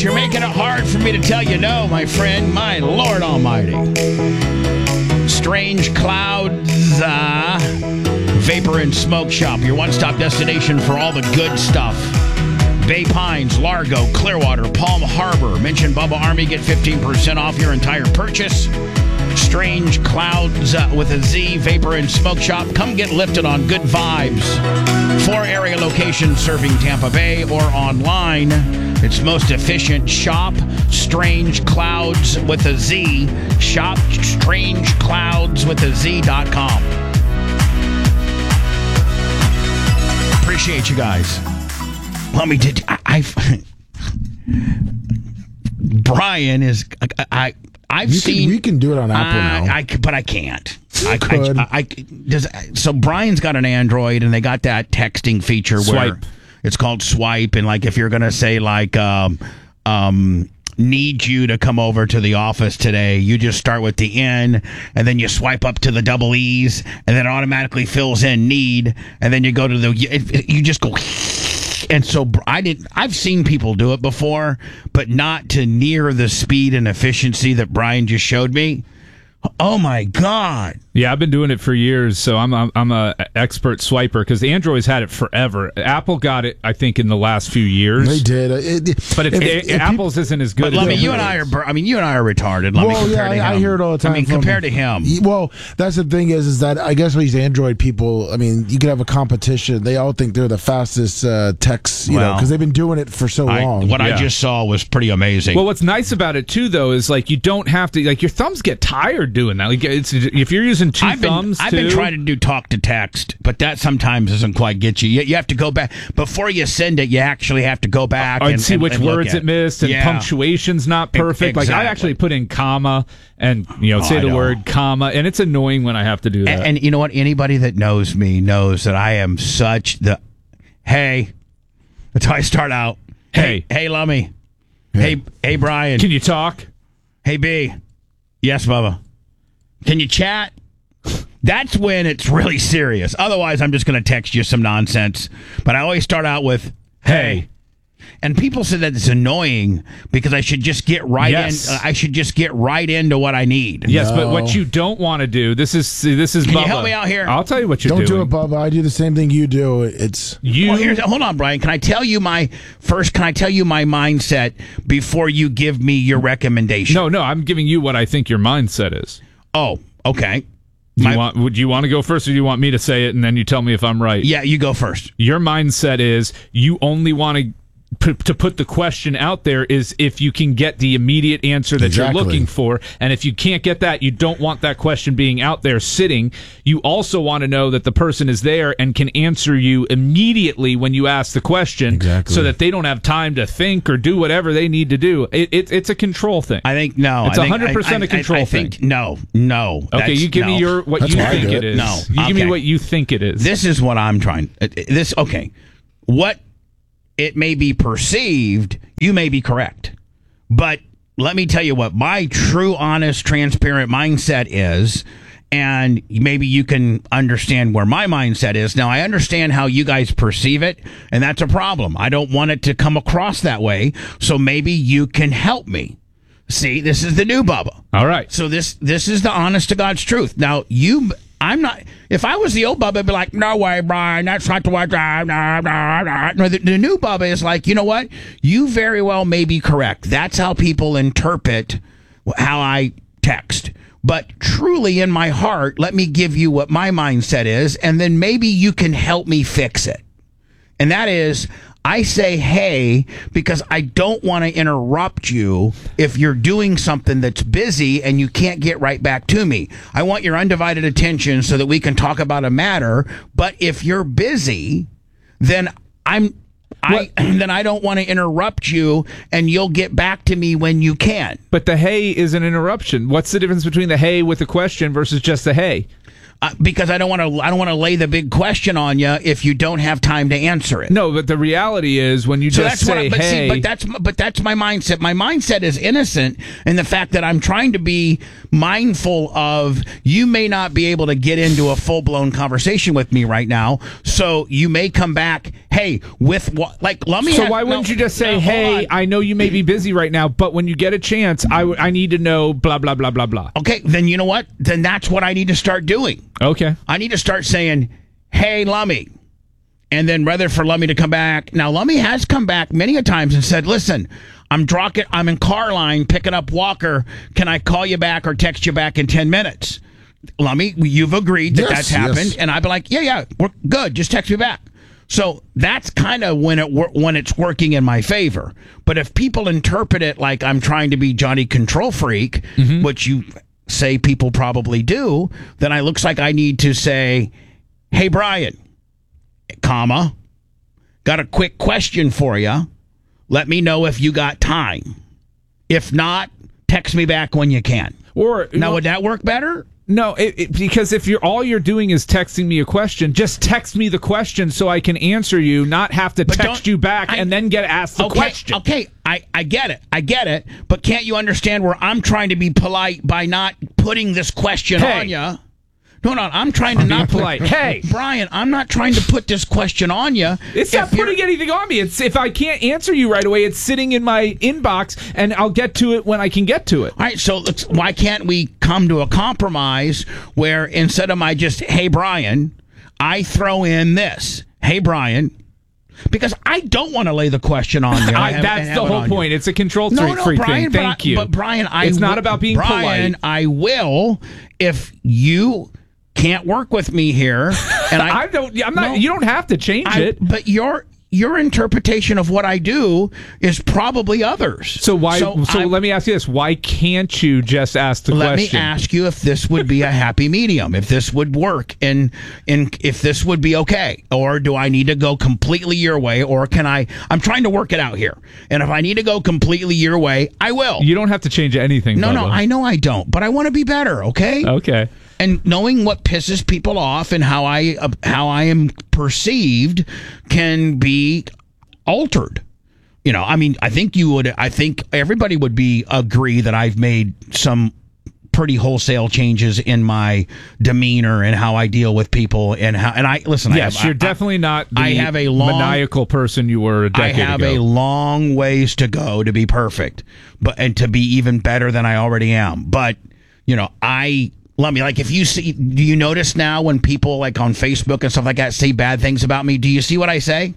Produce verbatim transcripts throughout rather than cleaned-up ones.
you're making it hard for me to tell you no, my friend. My Lord Almighty. Strange Clouds uh, Vapor and Smoke Shop, your one-stop destination for all the good stuff. Bay Pines, Largo, Clearwater, Palm Harbor. Mention Bubba Army, get fifteen percent off your entire purchase. Strange Clouds uh, with a Z, Vapor and Smoke Shop. Come get lifted on good vibes. Four area locations serving Tampa Bay or online. Its most efficient shop, Strange Clouds with a Z. Shop Strange Clouds with a Z dot com. Appreciate you guys. Let me did I, I Brian is I, I I've you seen can, we can do it on Apple uh, now. I, but I can't. You I, could. I, I, does so Brian's got an Android and they got that texting feature where Swipe. it's called swipe, and like if you're gonna say like um um need you to come over to the office today, you just start with the N and then you swipe up to the double E's and then it automatically fills in need, and then you go to the it, it, you just go. And so I didn't. I've seen people do it before, but not to near the speed and efficiency that Brian just showed me. Oh my God! Yeah, I've been doing it for years, so I'm I'm, I'm a expert swiper because Android's had it forever. Apple got it, I think, in the last few years. They did, it, it, but if, if, if, if Apple's isn't as good. But as I mean, you and I are. I mean, you and I are retarded. Let well, me compare yeah, to him. I, I hear it all the time. I mean, from, compared to him. Well, that's the thing is, is that I guess these Android people. I mean, you could have a competition. They all think they're the fastest uh, techs, you Well, know, because they've been doing it for so I, long. what Yeah. I just saw was pretty amazing. Well, what's nice about it too, though, is like you don't have to like your thumbs get tired doing that. Like it's if you're using two I've been, thumbs. I've too, been trying to do talk to text, but that sometimes doesn't quite get you. You, you have to go back before you send it. You actually have to go back and, and see and, which and look words at it missed, and Yeah. punctuation's not perfect. Like I Exactly. actually put in comma and you know Oh, say I the know. word comma, and it's annoying when I have to do that. And, and you know what? Anybody that knows me knows that I am such the. Hey, that's how I start out. Hey. hey, Lummy. Hey, hey, Brian. Can you talk? Hey, B. Yes, Bubba. Can you chat? That's when it's really serious. Otherwise, I'm just going to text you some nonsense. But I always start out with, hey. And people said that it's annoying because I should just get right Yes. in. Uh, I should just get right into what I need. Yes, but No. what you don't want to do. This is this is. Can you Bubba. help me out here? I'll tell you what you're Don't doing. do it, Bubba. I do the same thing you do. It's You Well, here's, hold on, Brian. Can I tell you my first? Can I tell you my mindset before you give me your recommendation? no, no. I'm giving you what I think your mindset is. Oh, okay. Do My- you want? Would you want to go first, or do you want me to say it and then you tell me if I'm right? Yeah, you go first. Your mindset is you only want to. P- to put the question out there is if you can get the immediate answer that Exactly. you're looking for, and if you can't get that, you don't want that question being out there sitting. You also want to know that the person is there and can answer you immediately when you ask the question, Exactly. so that they don't have time to think or do whatever they need to do. It, it, it's a control thing. I think no. It's I think- one hundred percent I- a control I, I think, thing. No, no. Okay, that's- you give no. me your what That's you why I think do it it. is. No, You give me okay. what you think it is. This is what I'm trying. uh, This okay. What it may be perceived, you may be correct, but let me tell you what my true, honest, transparent mindset is, and maybe you can understand where my mindset is. Now, I understand how you guys perceive it, and that's a problem. I don't want it to come across that way, so maybe you can help me. See, this is the new Bubba. All right. So this this is the honest to God's truth. Now you, I'm not. If I was the old Bubba, I'd be like, no way, Brian. That's not the way. Nah, nah, nah, nah. No, the, the new Bubba is like, you know what? You very well may be correct. That's how people interpret how I text. But truly, in my heart, let me give you what my mindset is, and then maybe you can help me fix it. And that is, I say hey because I don't want to interrupt you if you're doing something that's busy and you can't get right back to me. I want your undivided attention so that we can talk about a matter. But if you're busy, then I'm I then I don't want to interrupt you, and you'll get back to me when you can. But the hey is an interruption. What's the difference between the hey with a question versus just the hey? Uh, because I don't want to I don't want to lay the big question on you if you don't have time to answer it. No, but the reality is when you So just that's what say I, but hey. see, but that's but that's my mindset. My mindset is innocent in the fact that I'm trying to be mindful of you may not be able to get into a full blown conversation with me right now. So you may come back, hey, with what? Like, let me. So have, why wouldn't no, you just say, no, hold hey, on. I know you may be busy right now, but when you get a chance, I, w- I need to know blah, blah, blah, blah, blah. Okay, then you know what? Then that's what I need to start doing. Okay. I need to start saying, hey, Lummy. And then rather for Lummy to come back. Now, Lummy has come back many a times and said, listen, I'm drunk, I'm in car line picking up Walker. Can I call you back or text you back in ten minutes? Lummy, you've agreed that Yes, that's happened. yes. And I'd be like, yeah, yeah, we're good. Just text me back. So that's kind of when it wor- when it's working in my favor. But if people interpret it like I'm trying to be Johnny Control Freak, Mm-hmm. which you say people probably do, then it looks like I need to say, hey, Brian, comma, got a quick question for you. Let me know if you got time. If not, text me back when you can. Or Now, would that work better? No, it, it, because if you're all you're doing is texting me a question, just text me the question so I can answer you, not have to But text don't- you back I- and then get asked the okay, question. Okay, I, I get it. I get it. But can't you understand where I'm trying to be polite by not putting this question Hey. on you? No, no, I'm trying to I'm not being polite. Put, Hey. Brian, I'm not trying to put this question on you. It's not putting anything on me. It's if I can't answer you right away, it's sitting in my inbox, and I'll get to it when I can get to it. All right, so let's, why can't we come to a compromise where instead of my just, hey, Brian, I throw in this, hey, Brian, because I don't want to lay the question on you. I, have- that's and the have it whole on you. point. It's a control No, freak no, freak Brian, thing. but Thank I- you. But Brian, I it's not will- about being Brian, polite. I will if you can't work with me here, and I, I don't. I'm not. No. You don't have to change I- it. but your your interpretation of what I do is probably others. So why? So, I- let me ask you this: why can't you just ask the Let question? me ask you if this would be a happy medium, if this would work, and and if this would be okay, or do I need to go completely your way, or can I? I'm trying to work it out here, and if I need to go completely your way, I will. You don't have to change anything. no, no, Bubba. I know I don't, but I want to be better. Okay. Okay. And knowing what pisses people off and how I uh, how I am perceived can be altered. You know, I mean, I think you would. I think everybody would be agree that I've made some pretty wholesale changes in my demeanor and how I deal with people and how. And I listen. Yes, I have, you're I, definitely not the I have a long- maniacal person you were a I decade have ago. a long ways to go to be perfect, but and to be even better than I already am. But you know, I. Let me like if you see. Do you notice now when people like on Facebook and stuff like that say bad things about me? Do you see what I say?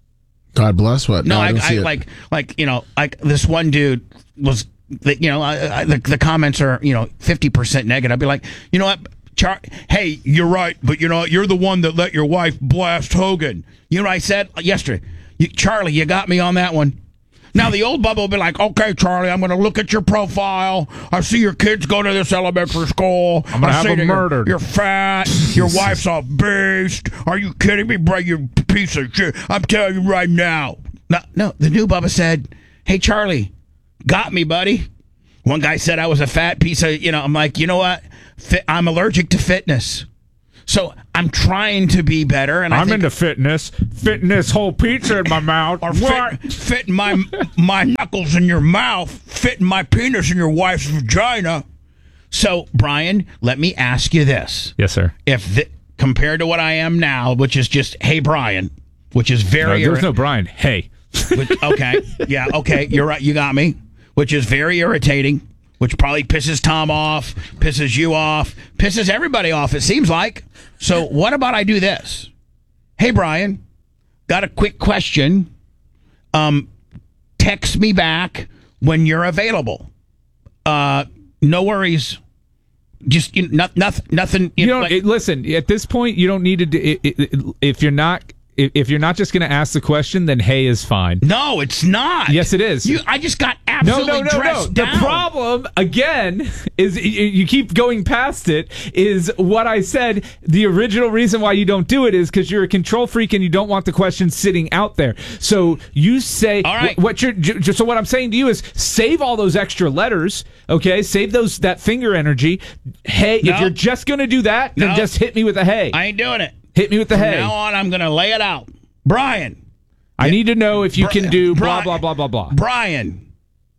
God bless what? No, I, I, don't I see it. like like you know like this one dude was you know I, I, the the comments are you know fifty percent negative. I'd be like, you know what, Char- hey, you're right, but you know you're the one that let your wife blast Hogan. You know what I said yesterday? You, Charlie, you got me on that one. Now, the old Bubba will be like, okay, Charlie, I'm going to look at your profile. I see your kids go to this elementary school. I'm gonna I have see them that you're- murdered. You're fat. Your wife's a beast. Are you kidding me, bro? You piece of shit. I'm telling you right now. No, no, the new Bubba said, hey, Charlie, got me, buddy. One guy said I was a fat piece of, you know, I'm like, you know what? Fit, I'm allergic to fitness. So I'm trying to be better, and I I'm think, into fitness. Fitting this whole pizza in my mouth. or What? fit, fitting my my knuckles in your mouth, fitting my penis in your wife's vagina. So, Brian, let me ask you this: Yes, sir. if th- compared to what I am now, which is just hey, Brian, which is No, very there's no Brian. Hey. which, okay, yeah, okay, you're right, you got me, which is very irritating. Which probably pisses Tom off, pisses you off, pisses everybody off, it seems like. So what about I do this? Hey, Brian, got a quick question. Um, text me back when you're available. Uh, no worries. Just you know, not, nothing. Nothing. You know, don't like- it, listen. At this point, you don't need to. Do, it, it, if you're not, if, if you're not just going to ask the question, then hey is fine. no, it's not. Yes, it is. You, I just got No, absolutely no, no, no. dressed The down. problem, again, is y- you keep going past it, is what I said. The original reason why you don't do it is because you're a control freak and you don't want the question sitting out there. So you say, All right. wh- what you're, j- j- so what I'm saying to you is save all those extra letters, okay? Save those, that finger energy. Hey, No. if you're just going to do that, then No. just hit me with a hey. I ain't doing it. Hit me with the From hey. now on, I'm going to lay it out. Brian. I need to know if you Bri- can do blah, Bri- blah, blah, blah, blah. Brian.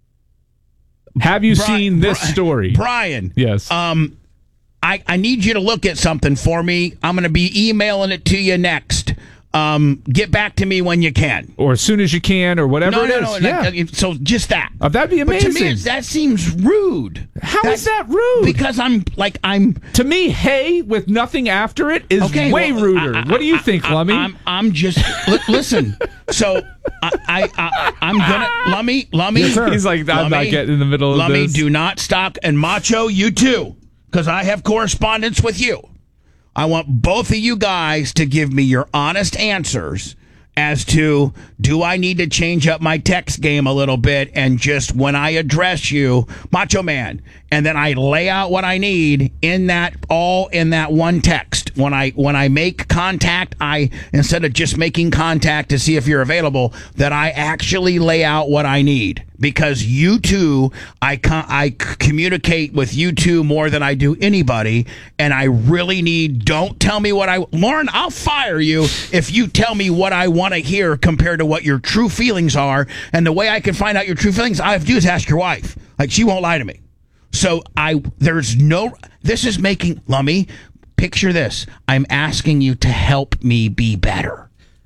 Have you Bri- seen this Bri- story? Brian. Yes. Um, I, I need you to look at something for me. I'm going to be emailing it to you next. Um, get back to me when you can, or as soon as you can, or whatever no, it no, is. No, yeah. no, so just that. Oh, that'd be amazing. But to me, it's, that seems rude. How that, is that rude? Because I'm like I'm. To me, hey with nothing after it is Okay, way well, ruder. I, I, what do you I, think, I, Lummy? I'm, I'm just li- listen. So I, I, I I'm gonna Lummy, Lummy. Yes, sir. He's like, I'm Lummy, not getting in the middle of Lummy, this. do not stop, and Macho, you too, because I have correspondence with you. I want both of you guys to give me your honest answers as to, do I need to change up my text game a little bit, and just when I address you, Macho Man, and then I lay out what I need in that, all in that one text. When I when I make contact, I, instead of just making contact to see if you're available, that I actually lay out what I need. Because you two, I con- I c- communicate with you two more than I do anybody, and I really need. Don't tell me what I, Lauren. I'll fire you if you tell me what I want to hear compared to what your true feelings are. And the way I can find out your true feelings, all I have to do is ask your wife. Like, she won't lie to me. So I, there's no. This is making Lummy. Picture this. I'm asking you to help me be better.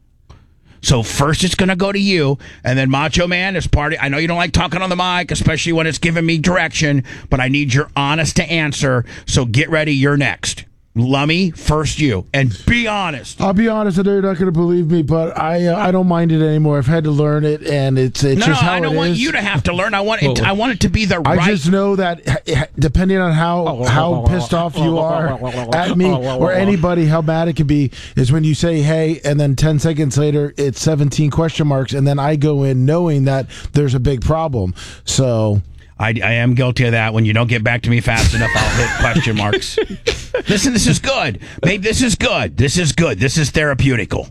So first it's going to go to you, and then Macho Man is part of, I know you don't like talking on the mic, especially when it's giving me direction, but I need your honest to answer, so get ready, you're next. Lummy, first you, and be honest. I'll be honest, I know you're not going to believe me, but I uh, I don't mind it anymore. I've had to learn it, and it's it's No, just no, how I don't it want is. you to have to learn. I want it. I want it to be the I right. just know that h- depending on how how pissed off you are at me or anybody, how bad it could be, is when you say hey, and then ten seconds later it's seventeen question marks, and then I go in knowing that there's a big problem. So I, I am guilty of that. When you don't get back to me fast enough, I'll hit question marks. Listen, this is good. Babe, this is good. This is good. This is therapeutical.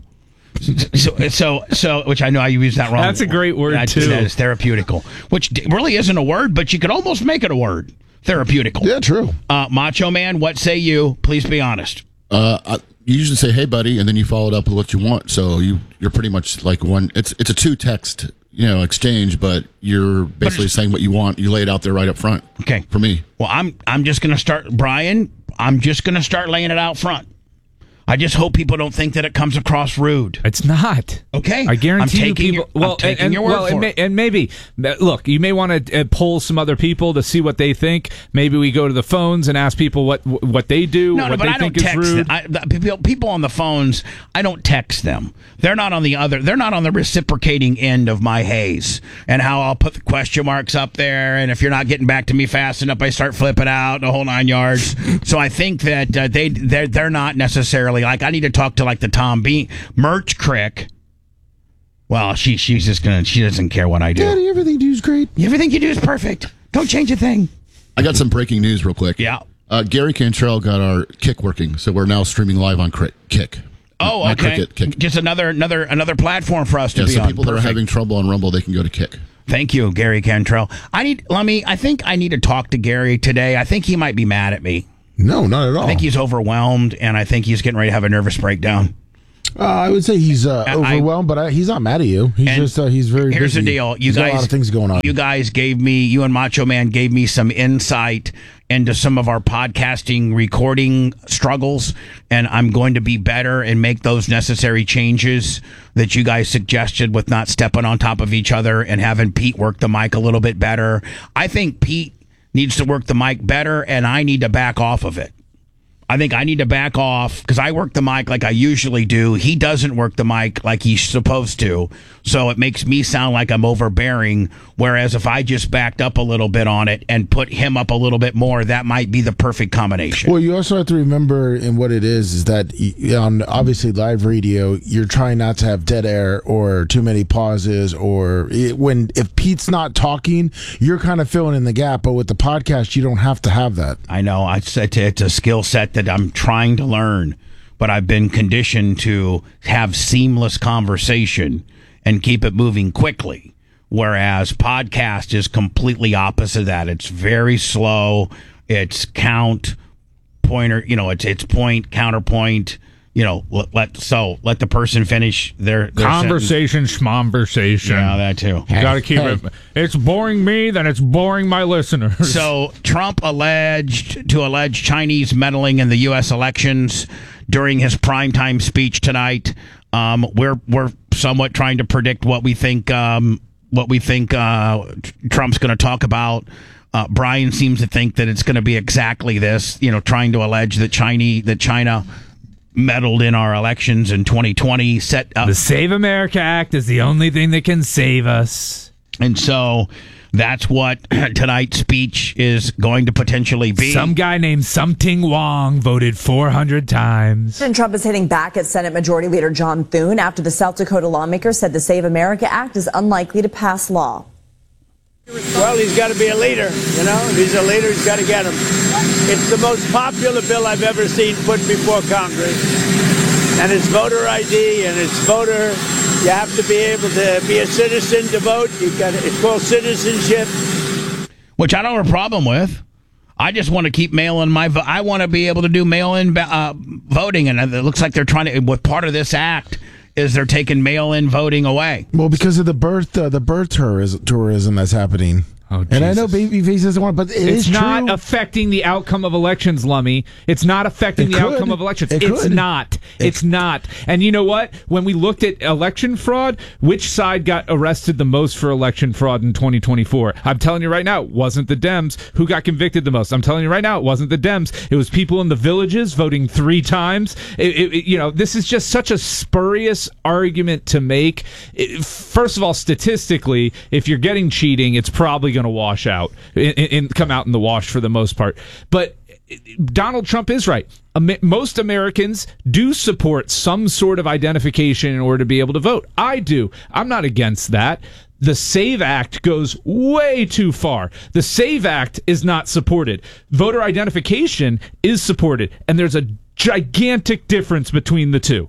So, so, so, which I know I used that wrong. That's a great word, That- too. That is therapeutical, which d- really isn't a word, but you could almost make it a word. Therapeutical. yeah, true. Uh, Macho Man, what say you? Please be honest. Uh, I, you usually say, "Hey, buddy," and then you follow it up with what you want. So you you're pretty much like one. It's it's a two text you know exchange, but you're basically saying what you want. You lay it out there right up front. Okay. For me, Well, I'm I'm just gonna start, Brian. I'm just gonna start laying it out front. I just hope people don't think that it comes across rude. It's not. Okay, I guarantee I'm you taking people. your, well, I'm taking and, your word well, for and, it. may, and maybe look, you may want to uh, poll some other people to see what they think. Maybe we go to the phones and ask people what what they do, No, no, what but they I don't think is text rude. them. I, the, people, people on the phones, I don't text them. They're not on the other. They're not on the reciprocating end of my haze and how I'll put the question marks up there. And if you're not getting back to me fast enough, I start flipping out the whole nine yards. So I think that uh, they they're, they're not necessarily like, I need to talk to like the Tom Bean Merch Crick. Well, she she's just gonna. She doesn't care what I do. Daddy, everything you do is great. Everything you do is perfect. Don't change a thing. I got some breaking news real quick. Yeah. Uh, Gary Cantrell got our Kick working, so we're now streaming live on Cri- Kick. Oh, Not okay. Cricket, Kick. Just another another another platform for us to Yeah, be so on. people that are Perfect. having trouble on Rumble, they can go to Kick. Thank you, Gary Cantrell. I need. Let me. I think I need to talk to Gary today. I think he might be mad at me. No, not at all. I think he's overwhelmed, and I think he's getting ready to have a nervous breakdown. Uh, I would say he's uh, I- overwhelmed, but I, he's not mad at you. He's And just uh, he's very. Here's busy. the deal: you He's guys, got a lot of things going on. You guys gave me, you and Macho Man gave me some insight into some of our podcasting recording struggles, and I'm going to be better and make those necessary changes that you guys suggested with not stepping on top of each other and having Pete work the mic a little bit better. I think Pete needs to work the mic better, and I need to back off of it. I think I need to back off because I work the mic like I usually do. He doesn't work the mic like he's supposed to. So it makes me sound like I'm overbearing. Whereas if I just backed up a little bit on it and put him up a little bit more, that might be the perfect combination. Well, you also have to remember, and what it is, is that y- on obviously live radio, you're trying not to have dead air or too many pauses, or it, when if Pete's not talking, you're kind of filling in the gap. But with the podcast, you don't have to have that. I know I said it's a skill set that I'm trying to learn, but I've been conditioned to have seamless conversation and keep it moving quickly. Whereas podcast is completely opposite of that. It's very slow. It's count, pointer, you know, it's it's point, counterpoint, you know, let, let so let the person finish their, their Conversation, schmonversation. sentence. Yeah, that too. You got to keep it. It's boring me, then it's boring my listeners. So Trump alleged to allege Chinese meddling in the U S elections during his primetime speech tonight. Um, we're we're somewhat trying to predict what we think um, what we think uh, Trump's going to talk about. Uh, Brian seems to think that it's going to be exactly this. You know, trying to allege that China that China meddled in our elections in twenty twenty. Set up the Save America Act is the only thing that can save us, and so. That's what tonight's speech is going to potentially be. Some guy named Something Wong voted four hundred times. President Trump is hitting back at Senate Majority Leader John Thune after the South Dakota lawmaker said the Save America Act is unlikely to pass law. Well, he's got to be a leader, you know. If he's a leader, he's got to get him. It's the most popular bill I've ever seen put before Congress. And it's voter I D and it's voter... You have to be able to be a citizen to vote. You got it's called citizenship, which I don't have a problem with. I just want to keep mail-in my vote. I want to be able to do mail-in uh, voting, and it looks like they're trying to. What part of this act is they're taking mail-in voting away? Well, because of the birth, uh, the birth tourism, tourism that's happening. Oh, and I know Babyface doesn't want, but it it's is not true. affecting the outcome of elections, Lummy. It's not affecting it the could. outcome of elections. It it's could. not. It's it, not. And you know what? When we looked at election fraud, which side got arrested the most for election fraud in twenty twenty-four? I'm telling you right now, it wasn't the Dems. Who got convicted the most? I'm telling you right now, it wasn't the Dems. It was people in the villages voting three times. It, it, it, you know, this is just such a spurious argument to make. It, first of all, statistically, if you're getting cheating, it's probably going to wash out. And come out in the wash for the most part. But Donald Trump is right. Most Americans do support some sort of identification in order to be able to vote. I do. I'm not against that. The SAVE Act goes way too far. The SAVE Act is not supported. Voter identification is supported. And there's a gigantic difference between the two.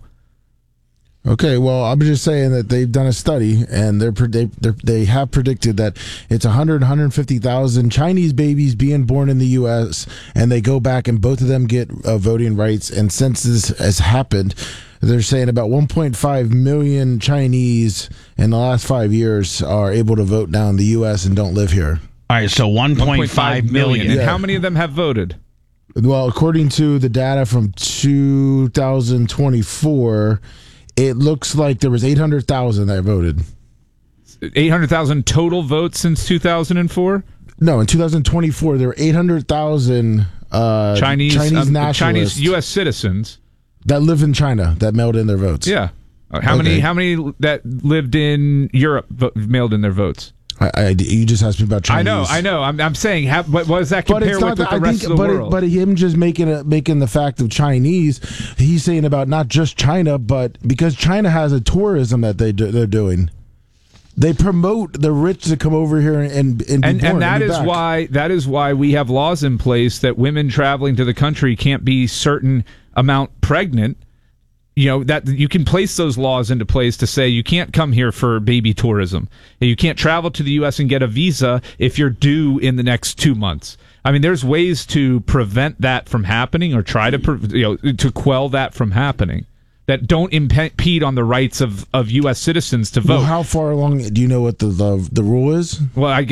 Okay, well, I'm just saying that they've done a study, and they're, they they're, they have predicted that it's one hundred, one hundred fifty thousand Chinese babies being born in the U S, and they go back and both of them get uh, voting rights. And since this has happened, they're saying about one point five million Chinese in the last five years are able to vote now in the U S and don't live here. All right, so one point five million. And yeah. how many of them have voted? Well, according to the data from two thousand twenty-four... it looks like there was eight hundred thousand that voted. eight hundred thousand total votes since two thousand four? No, in two thousand twenty-four, there were eight hundred thousand uh, Chinese, Chinese um, nationalists Chinese U S citizens that live in China that mailed in their votes. Yeah. Uh, how okay. many How many that lived in Europe vo- mailed in their votes? I, I, you just asked me about Chinese. I know, I know. I'm, I'm saying, how, what, what does that But compare it's with, not with that, the I rest think, of the but world? It, but him just making it, making the fact of Chinese, he's saying about not just China, but because China has a tourism that they do, they're doing. They promote the rich to come over here and and be and, born and that and be is back. why that is why we have laws in place that women traveling to the country can't be certain amount pregnant. You know, that you can place those laws into place to say you can't come here for baby tourism. You can't travel to the U S and get a visa if you're due in the next two months. I mean, there's ways to prevent that from happening or try to, you know, to quell that from happening that don't impede on the rights of, of U S citizens to vote. Well, how far along do you know what the the, the rule is? Well, I